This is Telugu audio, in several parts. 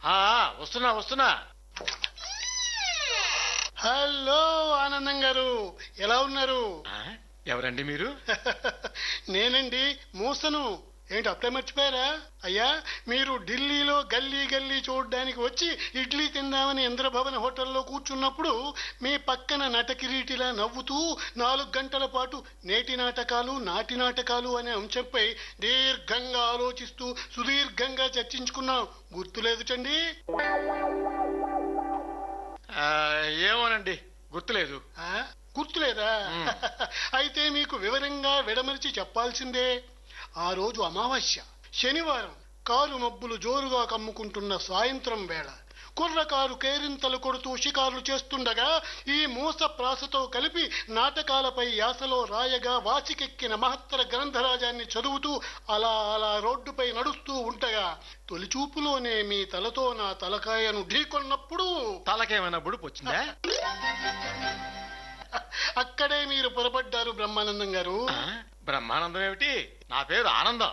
వస్తున్నా వస్తున్నా. హలో ఆనందం గారు, ఎలా ఉన్నారు? ఎవరండి మీరు? నేనండి, మూసను. ఏంటి అప్పుడే మర్చిపోయారా? అయ్యా, మీరు ఢిల్లీలో గల్లీ గల్లీ చూడడానికి వచ్చి ఇడ్లీ తిందామని ఇంద్రభవన్ హోటల్లో కూర్చున్నప్పుడు మీ పక్కన నటకిరీటిలా నవ్వుతూ 4 గంటల పాటు నేటి నాటకాలు నాటి నాటకాలు అనే అంశంపై దీర్ఘంగా ఆలోచిస్తూ సుదీర్ఘంగా చర్చించుకున్నాం. గుర్తులేదుటండి? ఏమోనండి, గుర్తులేదు. గుర్తులేదా? అయితే మీకు వివరంగా విడమరిచి చెప్పాల్సిందే. ఆ రోజు అమావాస్య, శనివారం. కారు మబ్బులు జోరుగా కమ్ముకుంటున్న సాయంత్రం వేళ కుర్రకారు కేరింతలు కొడుతూ షికారులు చేస్తుండగా ఈ మూస ప్రాసతో కలిపి నాటకాలపై యాసలో రాయగా వాచికెక్కిన మహత్తర గ్రంథరాజాన్ని చదువుతూ అలా అలా రోడ్డుపై నడుస్తూ ఉంటగా తొలిచూపులోనే మీ తలతో నా తలకాయను ఢీకొన్నప్పుడు తలకేమైనా బుడుపు వచ్చిందా? అక్కడే మీరు పొరపడ్డారు బ్రహ్మానందం గారు. బ్రహ్మానందం ఏమిటి? నా పేరు ఆనందం.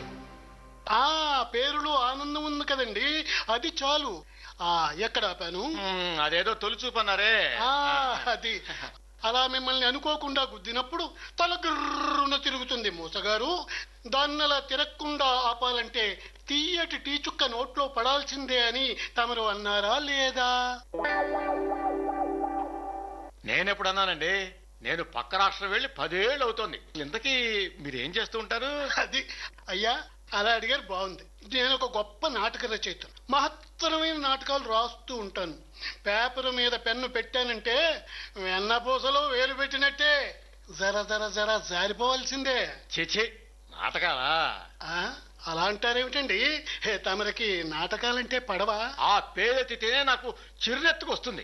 పేరులో ఆనందం ఉంది కదండి, అది చాలు. ఎక్కడ ఆపాను? అదేదో తొలిచూపన్నారే, అది. అలా మిమ్మల్ని అనుకోకుండా గుద్దినప్పుడు తల గుర్రున తిరుగుతుంది మూసగారు. దాన్నలా తిరగకుండా ఆపాలంటే తీయటి టీ చుక్క నోట్లో పడాల్సిందే అని తమరు అన్నారా లేదా? నేనెప్పుడు అన్నానండి? నేను పక్క రాష్ట్రం వెళ్ళి 10 ఏళ్ళు అవుతోంది. ఇంతకీ మీరేం చేస్తూ ఉంటారు? అది అయ్యా, అలా అడిగారు, బాగుంది. నేను ఒక గొప్ప నాటక రచయితను. మహత్తరమైన నాటకాలు రాస్తూ ఉంటాను. పేపర్ మీద పెన్ను పెట్టానంటే వెన్నపూసలో వేలు పెట్టినట్టే జర జర జర జారిపోవాల్సిందే. చిచి, నాటకాలా? అలా అంటారేమిటండి? తమరికి నాటకాలంటే పడవా? ఆ పేరెత్తితేనే నాకు చిరునెత్తుకు వస్తుంది.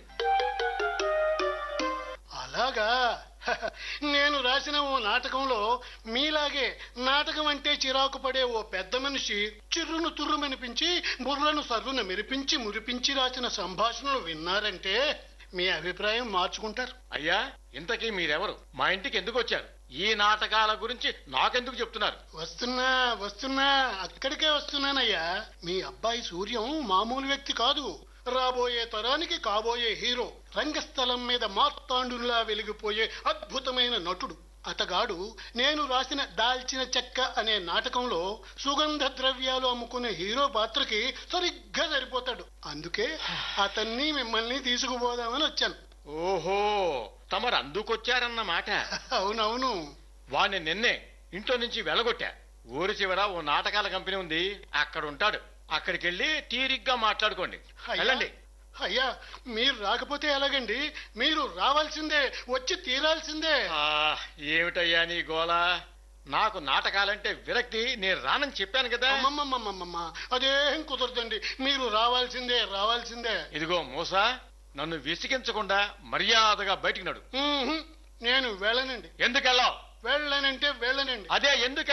అలాగా? నేను రాసిన ఓ నాటకంలో మీలాగే నాటకం అంటే చిరాకు పడే ఓ పెద్ద మనిషి చిర్రును తుర్రుమనిపించి బుర్రను సర్రును మెరిపించి మురిపించి రాసిన సంభాషణలు విన్నారంటే మీ అభిప్రాయం మార్చుకుంటారు. అయ్యా, ఇంతకీ మీరెవరు? మా ఇంటికి ఎందుకు వచ్చారు? ఈ నాటకాల గురించి నాకెందుకు చెప్తున్నారు? వస్తున్నా అక్కడికే వస్తున్నానయ్యా. మీ అబ్బాయి సూర్యం మామూలు వ్యక్తి కాదు. రాబోయే తరానికి కాబోయే హీరో. రంగస్థలం మీద మార్తాండులా వెలిగిపోయే అద్భుతమైన నటుడు అతగాడు. నేను రాసిన దాల్చిన చెక్క అనే నాటకంలో సుగంధ ద్రవ్యాలు అమ్ముకునే హీరో పాత్రకి సరిగ్గా సరిపోతాడు. అందుకే అతన్ని మిమ్మల్ని తీసుకుపోదామని వచ్చాను. ఓహో, తమరు అందుకొచ్చారన్నమాట. అవునవును. వాణ్ణి నిన్నే ఇంట్లో నుంచి వెళ్ళగొట్టా. ఊరి చివర ఓ నాటకాల కంపెనీ ఉంది, అక్కడ ఉంటాడు. అక్కడికి వెళ్ళి తీరిగ్గా మాట్లాడుకోండి. వెళ్ళండి. అయ్యా, మీరు రాకపోతే ఎలాగండి? మీరు రావాల్సిందే, వచ్చి తీరాల్సిందే. ఏమిటయ్యా నీ గోలా? నాకు నాటకాలంటే విరక్తి. నేను రానని చెప్పాను కదా. అదేం కుదరదండి, మీరు రావాల్సిందే. ఇదిగో మూసా, నన్ను విసిగించకుండా మర్యాదగా బయటికి నడు. నేను వెళ్ళనండి. ఎందుకెళ్ళావు? వెళ్ళనంటే వెళ్ళనండి. అదే ఎందుకు